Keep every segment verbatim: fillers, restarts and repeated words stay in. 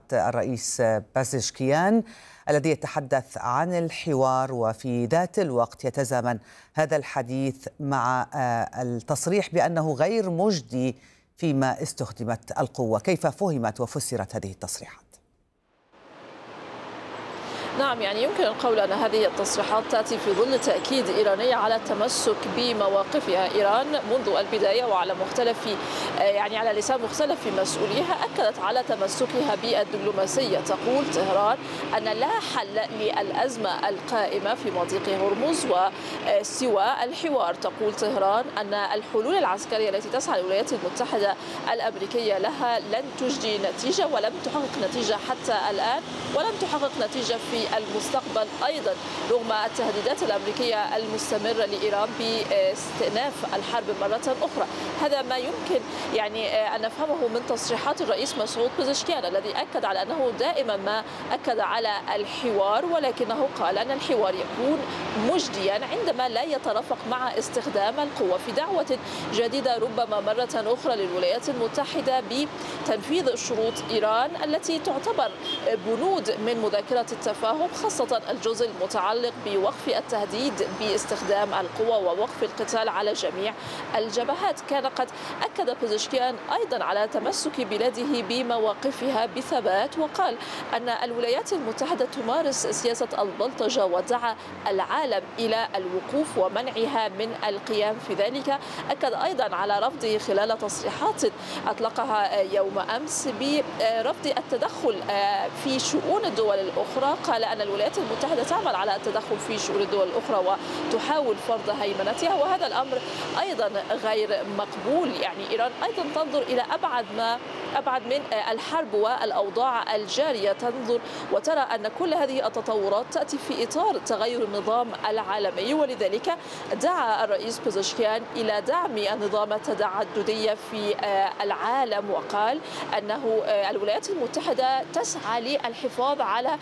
الرئيس بازشكيان الذي يتحدث عن الحوار، وفي ذات الوقت يتزامن هذا الحديث مع التصريح بأنه غير مجدي فيما استخدمت القوة. كيف فهمت وفسرت هذه التصريحات؟ نعم، يعني يمكن القول أن هذه التصريحات تأتي في ظل تأكيد إيرانية على التمسك بمواقفها. إيران منذ البداية وعلى مختلف يعني على لسان مختلف مسؤوليها أكدت على تمسكها بالدبلوماسية. تقول طهران أن لا حل للأزمة القائمة في مضيق هرمز وسوى الحوار. تقول طهران أن الحلول العسكرية التي تسعى الولايات المتحدة الأمريكية لها لن تجدي نتيجة ولم تحقق نتيجة حتى الآن، ولن تحقق نتيجة في المستقبل أيضا رغم التهديدات الأمريكية المستمرة لإيران باستئناف الحرب مرة أخرى. هذا ما يمكن يعني أن نفهمه من تصريحات الرئيس مسعود بازشكيان الذي أكد على أنه دائما ما أكد على الحوار، ولكنه قال أن الحوار يكون مجديا عندما لا يترافق مع استخدام القوة، في دعوة جديدة ربما مرة أخرى للولايات المتحدة بتنفيذ شروط إيران التي تعتبر بنود من مذكرة التفاهم، خاصة الجزء المتعلق بوقف التهديد باستخدام القوة ووقف القتال على جميع الجبهات. كان قد أكد بازشكيان أيضا على تمسك بلاده بمواقفها بثبات، وقال أن الولايات المتحدة تمارس سياسة البلطجة ودعا العالم إلى الوقوف ومنعها من القيام في ذلك. أكد أيضا على رفضه خلال تصريحات أطلقها يوم أمس برفض التدخل في شؤون الدول الأخرى. قال أن الولايات المتحدة تعمل على التدخل في شؤون الدول الأخرى وتحاول فرض هيمنتها، وهذا الأمر أيضا غير مقبول. يعني إيران أيضا تنظر إلى أبعد ما أبعد من الحرب والأوضاع الجارية، تنظر وترى أن كل هذه التطورات تأتي في إطار تغير النظام العالمي، ولذلك دعا الرئيس بازشكيان إلى دعم النظام التعددي في العالم، وقال أنه الولايات المتحدة تسعى للحفاظ على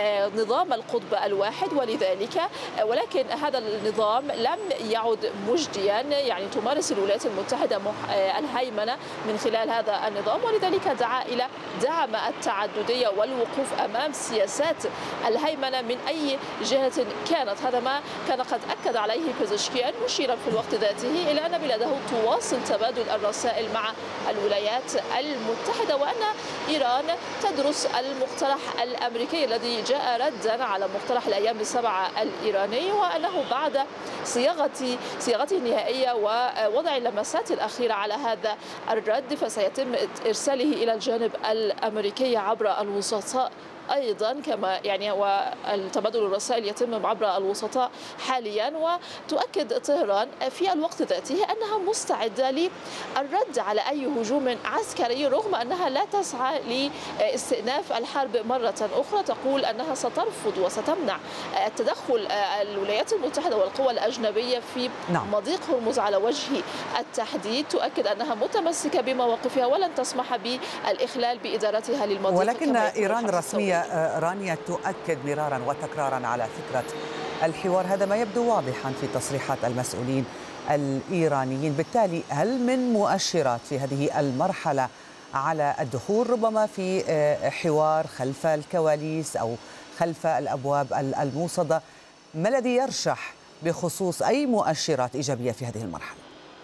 نظام القطب الواحد، ولذلك ولكن هذا النظام لم يعد مجديا. يعني تمارس الولايات المتحدة الهيمنة من خلال هذا النظام، ولذلك دعا إلى دعم التعددية والوقوف أمام سياسات الهيمنة من أي جهة كانت. هذا ما كان قد أكد عليه بازشكيان، مشيرا في الوقت ذاته إلى أن بلاده تواصل تبادل الرسائل مع الولايات المتحدة، وأن إيران تدرس المقترح الأمريكي الذي جاء ردا على مقترح الأيام السبعة الإيراني، وأنه بعد صياغة صياغته النهائية ووضع اللمسات الأخيرة على هذا الرد فسيتم إرساله إلى الجانب الأمريكي عبر الوسطاء أيضا، كما يعني والتبادل الرسائل يتم عبر الوسطاء حاليا. وتؤكد طهران في الوقت ذاته أنها مستعدة للرد على أي هجوم عسكري رغم أنها لا تسعى لاستئناف الحرب مرة أخرى. تقول أنها سترفض وستمنع التدخل الولايات المتحدة والقوى الأجنبية في مضيق هرمز على وجه التحديد. تؤكد أنها متمسكة بمواقفها ولن تسمح بالإخلال بإدارتها للمضيق. ولكن إيران رسمية رانيا تؤكد مرارا وتكرارا على فكرة الحوار، هذا ما يبدو واضحا في تصريحات المسؤولين الإيرانيين. بالتالي هل من مؤشرات في هذه المرحلة على الدخول ربما في حوار خلف الكواليس أو خلف الأبواب الموصدة؟ ما الذي يرشح بخصوص أي مؤشرات إيجابية في هذه المرحلة؟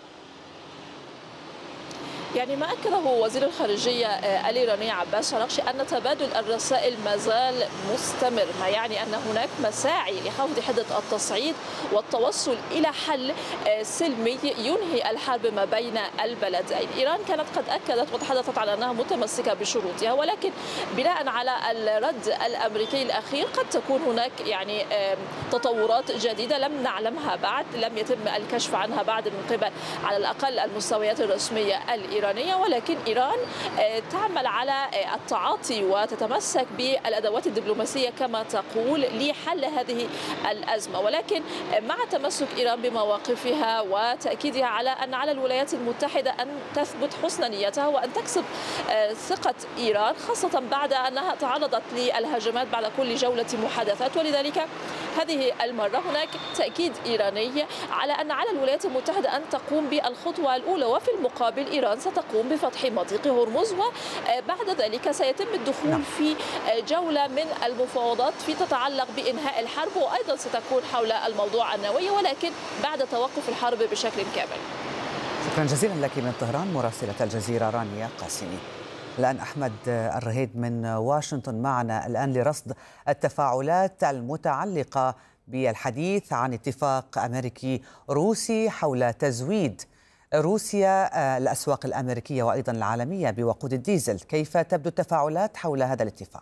يعني ما أكده وزير الخارجية الإيراني عباس أراغشي أن تبادل الرسائل ما زال مستمر، ما يعني أن هناك مساعي لخفض حدة التصعيد والتوصل إلى حل سلمي ينهي الحرب ما بين البلدين. إيران كانت قد أكدت وتحدثت على أنها متمسكة بشروطها، ولكن بناء على الرد الأمريكي الأخير قد تكون هناك يعني تطورات جديدة لم نعلمها بعد، لم يتم الكشف عنها بعد من قبل على الأقل المستويات الرسمية الإيرانية. ولكن إيران تعمل على التعاطي وتتمسك بالأدوات الدبلوماسية كما تقول لحل هذه الأزمة، ولكن مع تمسك إيران بمواقفها وتأكيدها على أن على الولايات المتحدة أن تثبت حسن نيتها وأن تكسب ثقة إيران، خاصة بعد أنها تعرضت للهجمات بعد كل جولة محادثات. ولذلك هذه المرة هناك تأكيد إيراني على أن على الولايات المتحدة أن تقوم بالخطوة الأولى، وفي المقابل إيران ستقوم بفتح مضيق هرمز، وبعد ذلك سيتم الدخول في جولة من المفاوضات في تتعلق بإنهاء الحرب، وأيضا ستكون حول الموضوع النووي ولكن بعد توقف الحرب بشكل كامل. شكرا جزيلا لك من طهران مراسلة الجزيرة رانيا قاسمي. الآن أحمد الرهيد من واشنطن معنا الآن لرصد التفاعلات المتعلقة بالحديث عن اتفاق أمريكي روسي حول تزويد روسيا الأسواق الأمريكية وأيضا العالمية بوقود الديزل. كيف تبدو التفاعلات حول هذا الاتفاق؟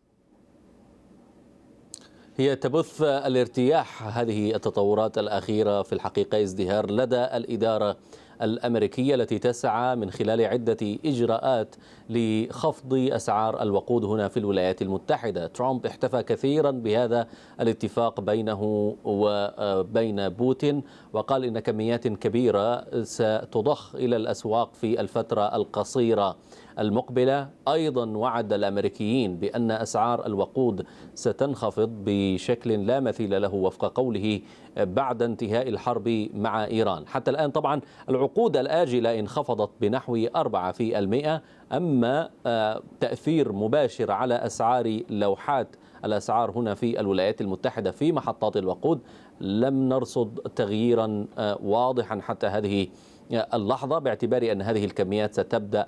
هي تبث الارتياح هذه التطورات الأخيرة في الحقيقة ازدهار لدى الإدارة الأمريكية التي تسعى من خلال عدة إجراءات لخفض أسعار الوقود هنا في الولايات المتحدة. ترامب احتفى كثيرا بهذا الاتفاق بينه وبين بوتين، وقال إن كميات كبيرة ستضخ إلى الأسواق في الفترة القصيرة المقبلة. أيضا وعد الأمريكيين بأن أسعار الوقود ستنخفض بشكل لا مثيل له وفق قوله بعد انتهاء الحرب مع إيران. حتى الآن طبعا العقود الآجلة انخفضت بنحو أربعة بالمئة، أما تأثير مباشر على أسعار لوحات الأسعار هنا في الولايات المتحدة في محطات الوقود لم نرصد تغييرا واضحا حتى هذه اللحظة، باعتبار أن هذه الكميات ستبدأ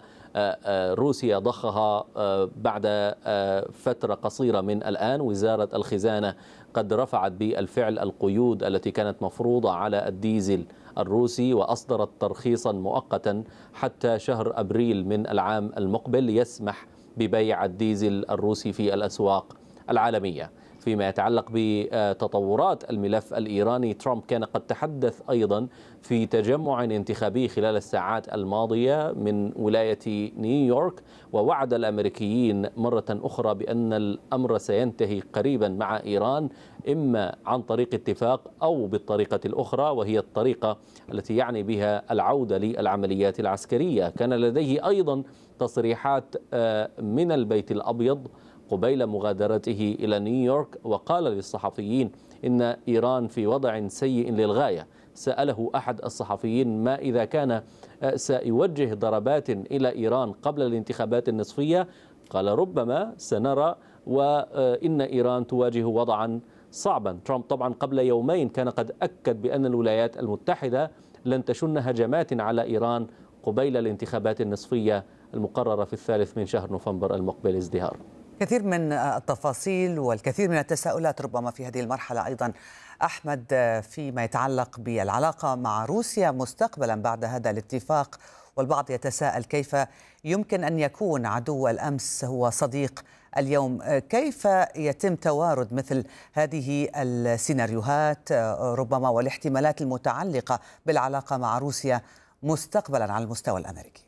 روسيا ضخها بعد فترة قصيرة من الآن. وزارة الخزانة قد رفعت بالفعل القيود التي كانت مفروضة على الديزل الروسي، وأصدرت ترخيصا مؤقتا حتى شهر أبريل من العام المقبل يسمح ببيع الديزل الروسي في الأسواق العالمية. فيما يتعلق بتطورات الملف الإيراني، ترامب كان قد تحدث أيضا في تجمع انتخابي خلال الساعات الماضية من ولاية نيويورك، ووعد الأمريكيين مرة أخرى بأن الأمر سينتهي قريبا مع إيران، إما عن طريق اتفاق أو بالطريقة الأخرى، وهي الطريقة التي يعني بها العودة للعمليات العسكرية. كان لديه أيضا تصريحات من البيت الأبيض قبيل مغادرته إلى نيويورك، وقال للصحفيين إن إيران في وضع سيء للغاية. سأله أحد الصحفيين ما إذا كان سيوجه ضربات إلى إيران قبل الانتخابات النصفية؟ قال ربما سنرى، وإن إيران تواجه وضعا صعبا. ترامب طبعا قبل يومين كان قد أكد بأن الولايات المتحدة لن تشن هجمات على إيران قبيل الانتخابات النصفية المقررة في الثالث من شهر نوفمبر المقبل ازدهار. كثير من التفاصيل والكثير من التساؤلات ربما في هذه المرحلة أيضا أحمد فيما يتعلق بالعلاقة مع روسيا مستقبلا بعد هذا الاتفاق، والبعض يتساءل كيف يمكن أن يكون عدو الأمس هو صديق اليوم. كيف يتم توارد مثل هذه السيناريوهات ربما والاحتمالات المتعلقة بالعلاقة مع روسيا مستقبلا على المستوى الأمريكي؟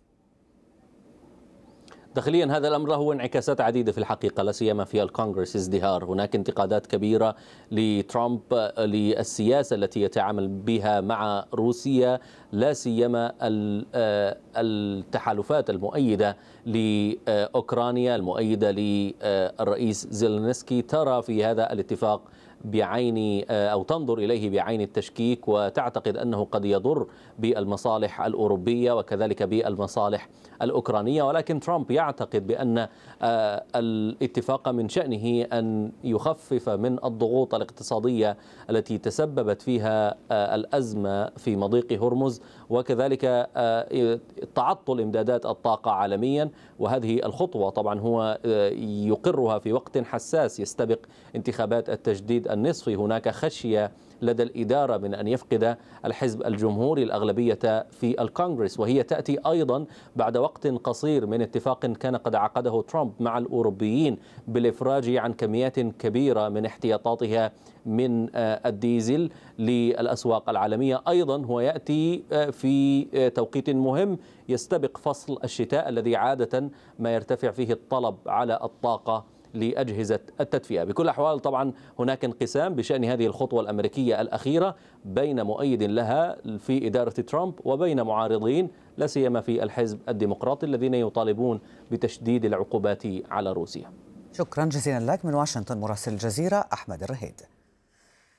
داخليا هذا الأمر له انعكاسات عديدة في الحقيقة، لا سيما في الكونغرس ازدهار. هناك انتقادات كبيرة لترامب للسياسة التي يتعامل بها مع روسيا، لا سيما التحالفات المؤيدة لأوكرانيا المؤيدة للرئيس زيلينسكي ترى في هذا الاتفاق بعين أو تنظر إليه بعين التشكيك، وتعتقد أنه قد يضر بالمصالح الأوروبية وكذلك بالمصالح الأوكرانية. ولكن ترامب يعتقد بأن الاتفاق من شأنه أن يخفف من الضغوط الاقتصادية التي تسببت فيها الأزمة في مضيق هرمز، وكذلك تعطل إمدادات الطاقة عالميا. وهذه الخطوة طبعا هو يقرها في وقت حساس يستبق انتخابات التجديد النصفي. هناك خشية لدى الإدارة من أن يفقد الحزب الجمهوري الأغلبية في الكونغرس، وهي تأتي أيضا بعد وقت قصير من اتفاق كان قد عقده ترامب مع الأوروبيين بالإفراج عن كميات كبيرة من احتياطاتها من الديزل للأسواق العالمية. أيضا هو يأتي في توقيت مهم يستبق فصل الشتاء الذي عادة ما يرتفع فيه الطلب على الطاقة لأجهزة التدفئة. بكل الأحوال طبعا هناك انقسام بشأن هذه الخطوة الأمريكية الأخيرة بين مؤيد لها في إدارة ترامب وبين معارضين، لا سيما في الحزب الديمقراطي الذين يطالبون بتشديد العقوبات على روسيا. شكرا جزيلا لك من واشنطن مراسل الجزيرة أحمد الرهيد.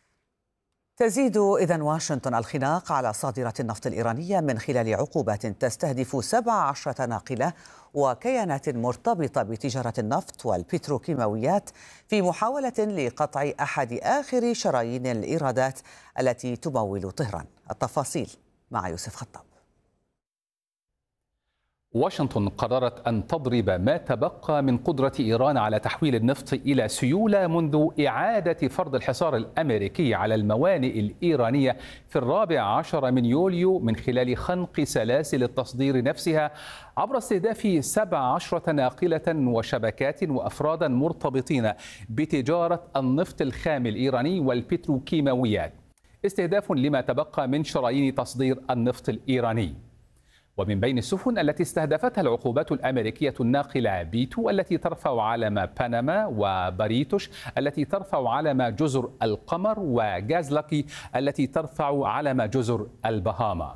تزيد إذن واشنطن الخناق على صادرات النفط الإيرانية من خلال عقوبات تستهدف سبع عشرة ناقلة وكيانات مرتبطة بتجارة النفط والبتروكيماويات في محاولة لقطع أحد آخر شرايين الإيرادات التي تمول طهران. التفاصيل مع يوسف خطاب. واشنطن قررت أن تضرب ما تبقى من قدرة إيران على تحويل النفط إلى سيولة منذ إعادة فرض الحصار الأمريكي على الموانئ الإيرانية في الرابع عشر من يوليو من خلال خنق سلاسل التصدير نفسها عبر استهداف سبع عشرة ناقلة وشبكات وأفرادا مرتبطين بتجارة النفط الخام الإيراني والبتروكيماويات، استهداف لما تبقى من شرايين تصدير النفط الإيراني. ومن بين السفن التي استهدفتها العقوبات الأمريكية الناقلة بيتو التي ترفع علم بنما، وباريتوش التي ترفع علم جزر القمر، وغازلكي التي ترفع علم جزر البهاما.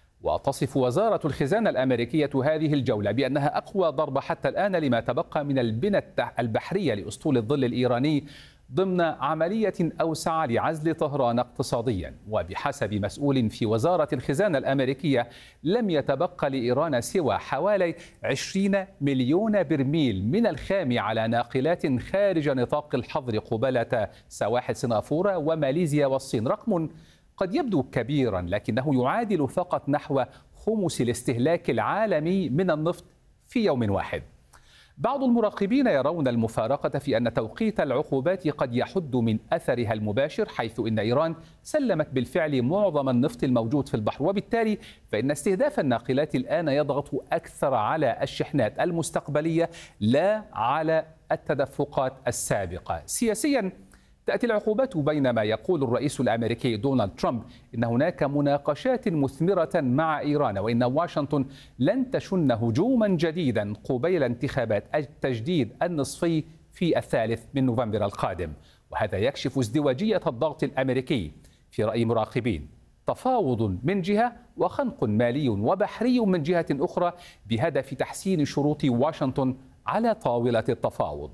وتصف وزارة الخزانة الأمريكية هذه الجولة بأنها أقوى ضربة حتى الآن لما تبقى من البنى البحرية لأسطول الظل الإيراني ضمن عملية أوسع لعزل طهران اقتصاديا. وبحسب مسؤول في وزارة الخزانة الأمريكية لم يتبقى لإيران سوى حوالي عشرين مليون برميل من الخام على ناقلات خارج نطاق الحظر قبالة سواحل سنغافورة وماليزيا والصين. رقم قد يبدو كبيرا لكنه يعادل فقط نحو خمس الاستهلاك العالمي من النفط في يوم واحد. بعض المراقبين يرون المفارقة في أن توقيت العقوبات قد يحد من أثرها المباشر، حيث إن إيران سلمت بالفعل معظم النفط الموجود في البحر، وبالتالي فإن استهداف الناقلات الآن يضغط أكثر على الشحنات المستقبلية لا على التدفقات السابقة. سياسيا تأتي العقوبات بينما يقول الرئيس الأمريكي دونالد ترامب إن هناك مناقشات مثمرة مع إيران، وإن واشنطن لن تشن هجوما جديدا قبيل انتخابات التجديد النصفي في الثالث من نوفمبر القادم. وهذا يكشف ازدواجية الضغط الأمريكي في رأي مراقبين، تفاوض من جهة وخنق مالي وبحري من جهة أخرى بهدف تحسين شروط واشنطن على طاولة التفاوض.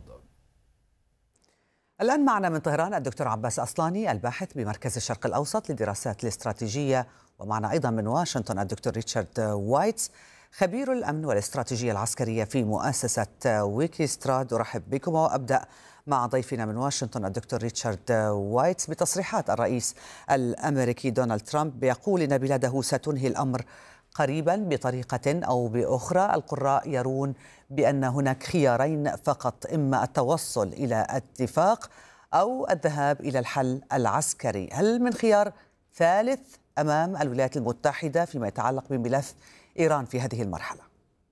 الآن معنا من طهران الدكتور عباس أصلاني الباحث بمركز الشرق الأوسط للدراسات الاستراتيجية، ومعنا أيضا من واشنطن الدكتور ريتشارد وايتس خبير الأمن والاستراتيجية العسكرية في مؤسسة ويكيستراد. أرحب بكم وأبدأ مع ضيفنا من واشنطن الدكتور ريتشارد وايتس بتصريحات الرئيس الأمريكي دونالد ترامب بيقول إن بلاده ستنهي الأمر قريبا بطريقة أو بأخرى. القراء يرون بأن هناك خيارين فقط، إما التوصل إلى اتفاق أو الذهاب إلى الحل العسكري. هل من خيار ثالث أمام الولايات المتحدة فيما يتعلق بملف إيران في هذه المرحلة؟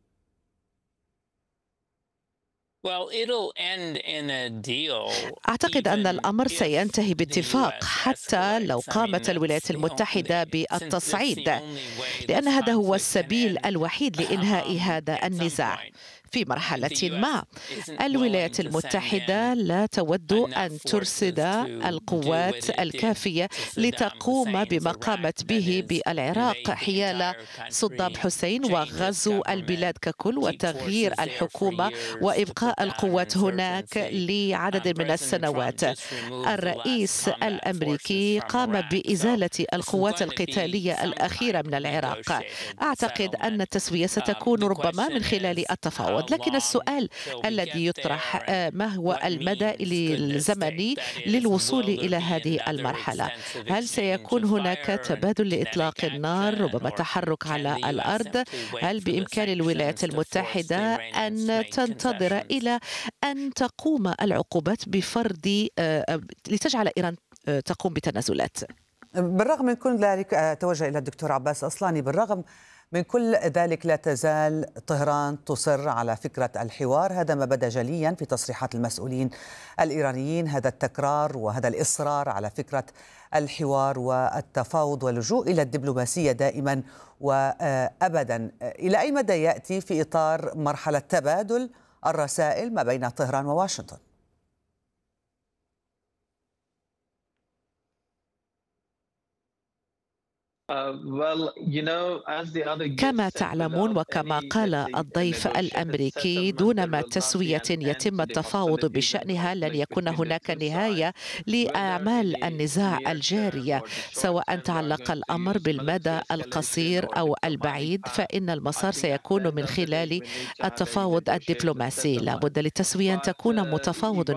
أعتقد أن الأمر سينتهي باتفاق حتى لو قامت الولايات المتحدة بالتصعيد، لأن هذا هو السبيل الوحيد لإنهاء هذا النزاع. في مرحلة ما الولايات المتحدة لا تود أن ترسل القوات الكافية لتقوم بما قامت به بالعراق حيال صدام حسين وغزو البلاد ككل وتغيير الحكومة وإبقاء القوات هناك لعدد من السنوات. الرئيس الأمريكي قام بإزالة القوات القتالية الأخيرة من العراق. أعتقد أن التسوية ستكون ربما من خلال التفاوض، لكن السؤال الذي يطرح ما هو المدى الزمني للوصول إلى هذه المرحلة؟ هل سيكون هناك تبادل لإطلاق النار، ربما تحرك على الأرض؟ هل بإمكان الولايات المتحدة أن تنتظر إلى أن تقوم العقوبات بفرض لتجعل إيران تقوم بتنازلات؟ بالرغم من كل ذلك، توجه إلى الدكتور عباس أصلاني، بالرغم من كل ذلك لا تزال طهران تصر على فكرة الحوار. هذا ما بدا جليا في تصريحات المسؤولين الإيرانيين، هذا التكرار وهذا الإصرار على فكرة الحوار والتفاوض واللجوء إلى الدبلوماسية دائما وأبدا. إلى أي مدى يأتي في إطار مرحلة تبادل الرسائل ما بين طهران وواشنطن؟ كما تعلمون وكما قال الضيف الأمريكي، دونما تسوية يتم التفاوض بشأنها لن يكون هناك نهاية لأعمال النزاع الجارية، سواء تعلق الأمر بالمدى القصير أو البعيد، فإن المسار سيكون من خلال التفاوض الدبلوماسي. لا بد للتسوية أن تكون متفاوض